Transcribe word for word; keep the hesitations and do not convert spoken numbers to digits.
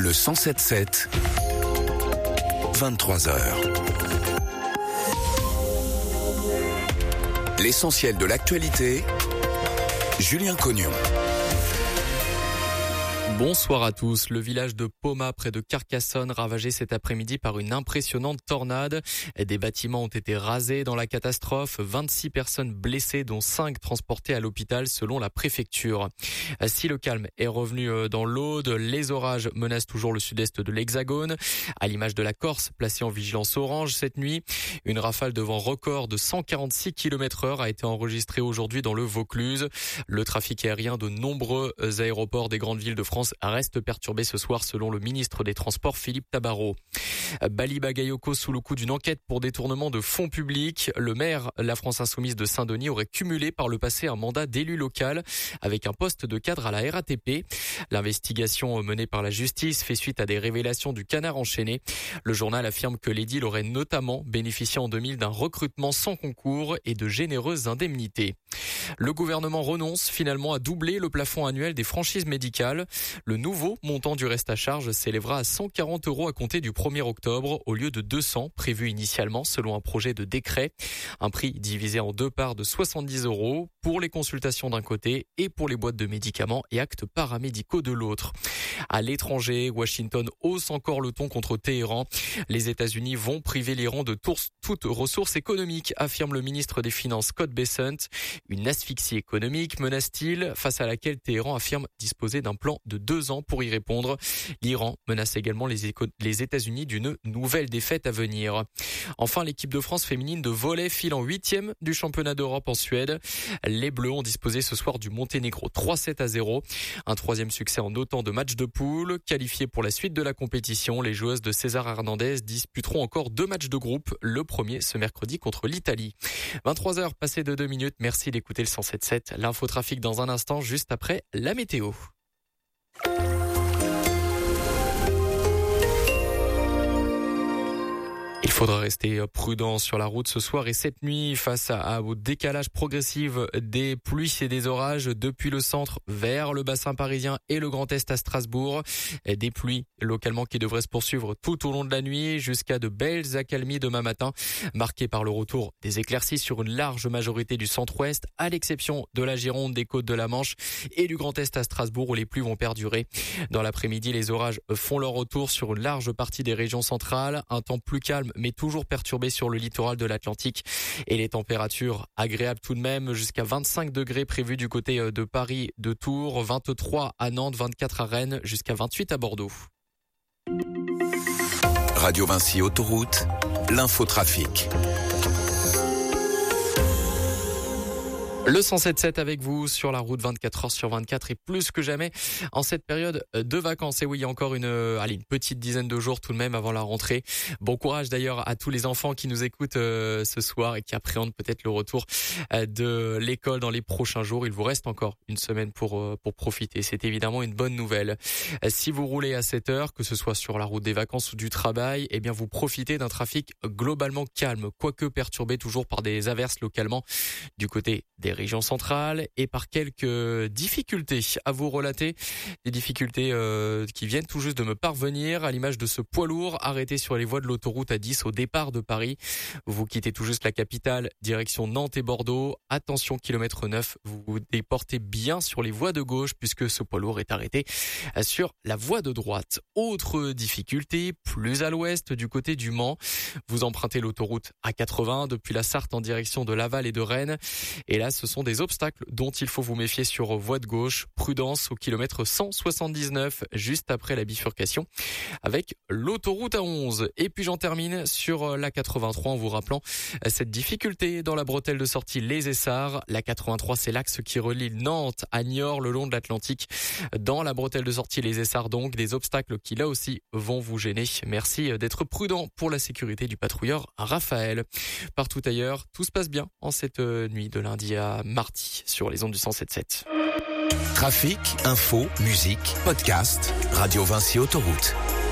Le cent sept sept, vingt-trois heures. L'essentiel de l'actualité, Julien Cognon. Bonsoir à tous. Le village de Poma, près de Carcassonne, ravagé cet après-midi par une impressionnante tornade. Des bâtiments ont été rasés dans la catastrophe. vingt-six personnes blessées, dont cinq transportées à l'hôpital selon la préfecture. Si le calme est revenu dans l'Aude, les orages menacent toujours le sud-est de l'Hexagone. À l'image de la Corse, placée en vigilance orange cette nuit. Une rafale de vent record de cent quarante-six kilomètres heure a été enregistrée aujourd'hui dans le Vaucluse. Le trafic aérien de nombreux aéroports des grandes villes de France reste perturbé ce soir selon le ministre des Transports Philippe Tabarot. Bali Bagayoko sous le coup d'une enquête pour détournement de fonds publics. Le maire, la France Insoumise de Saint-Denis, aurait cumulé par le passé un mandat d'élu local avec un poste de cadre à la R A T P. L'investigation menée par la justice fait suite à des révélations du Canard enchaîné. Le journal affirme que l'édile aurait notamment bénéficié en deux mille d'un recrutement sans concours et de généreuses indemnités. Le gouvernement renonce finalement à doubler le plafond annuel des franchises médicales. Le nouveau montant du reste à charge s'élèvera à cent quarante euros à compter du premier octobre au lieu de deux cents prévu initialement selon un projet de décret. Un prix divisé en deux parts de soixante-dix euros pour les consultations d'un côté et pour les boîtes de médicaments et actes paramédicaux de l'autre. À l'étranger, Washington hausse encore le ton contre Téhéran. Les États-Unis vont priver l'Iran de toute ressource économique, affirme le ministre des Finances Scott Bessent. Une asphyxie économique, menace-t-il, face à laquelle Téhéran affirme disposer d'un plan de deux ans pour y répondre. L'Iran menace également les, éco- les États-Unis d'une nouvelle défaite à venir. Enfin, l'équipe de France féminine de volley file en huitième du championnat d'Europe en Suède. Les Bleus ont disposé ce soir du Monténégro trois sept à zéro. Un troisième succès en autant de matchs de poule. Qualifiées pour la suite de la compétition, les joueuses de César Hernandez disputeront encore deux matchs de groupe. Le premier ce mercredi contre l'Italie. vingt-trois heures passées de deux minutes. Merci d'écouter le cent sept sept. L'infotrafic dans un instant, juste après la météo. Il faudra rester prudent sur la route ce soir et cette nuit face à, à, au décalage progressif des pluies et des orages depuis le centre vers le bassin parisien et le Grand Est à Strasbourg. Des pluies localement qui devraient se poursuivre tout au long de la nuit jusqu'à de belles accalmies demain matin, marquées par le retour des éclaircies sur une large majorité du centre-ouest, à l'exception de la Gironde, des côtes de la Manche et du Grand Est à Strasbourg où les pluies vont perdurer. Dans l'après-midi, les orages font leur retour sur une large partie des régions centrales. Un temps plus calme mais toujours perturbé sur le littoral de l'Atlantique et les températures agréables tout de même, jusqu'à vingt-cinq degrés prévus du côté de Paris, de Tours, vingt-trois à Nantes, vingt-quatre à Rennes, jusqu'à vingt-huit à Bordeaux. Radio Vinci Autoroute, l'infotrafic. Le cent sept sept avec vous sur la route vingt-quatre heures sur vingt-quatre et plus que jamais en cette période de vacances. Et oui, il y a encore une, allez, une petite dizaine de jours tout de même avant la rentrée. Bon courage d'ailleurs à tous les enfants qui nous écoutent euh, ce soir et qui appréhendent peut-être le retour euh, de l'école dans les prochains jours. Il vous reste encore une semaine pour euh, pour profiter. C'est évidemment une bonne nouvelle. Euh, si vous roulez à cette heure, que ce soit sur la route des vacances ou du travail, eh bien vous profitez d'un trafic globalement calme, quoique perturbé toujours par des averses localement du côté des région centrale et par quelques difficultés à vous relater, des difficultés euh, qui viennent tout juste de me parvenir, à l'image de ce poids lourd arrêté sur les voies de l'autoroute A dix au départ de Paris. Vous quittez tout juste la capitale, direction Nantes et Bordeaux. Attention, kilomètre neuf, vous vous déportez bien sur les voies de gauche puisque ce poids lourd est arrêté sur la voie de droite. Autre difficulté, plus à l'ouest du côté du Mans, vous empruntez l'autoroute A quatre-vingts depuis la Sarthe en direction de Laval et de Rennes. Et là, ce sont des obstacles dont il faut vous méfier sur voie de gauche. Prudence au kilomètre cent soixante-dix-neuf, juste après la bifurcation avec l'autoroute A onze. Et puis j'en termine sur la quatre-vingt-trois en vous rappelant cette difficulté dans la bretelle de sortie Les Essarts. La quatre-vingt-trois, c'est l'axe qui relie Nantes à Niort le long de l'Atlantique. Dans la bretelle de sortie Les Essarts, donc, des obstacles qui là aussi vont vous gêner. Merci d'être prudent pour la sécurité du patrouilleur Raphaël. Partout ailleurs, tout se passe bien en cette nuit de lundi à mardi sur les ondes du cent sept sept. Trafic, info, musique, podcast, Radio Vinci Autoroute.